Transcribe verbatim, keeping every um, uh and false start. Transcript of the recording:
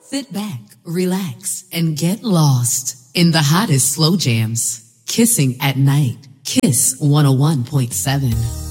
Sit back, relax, and get lost in the hottest slow jams. Kissing at Night. Kiss one oh one point seven.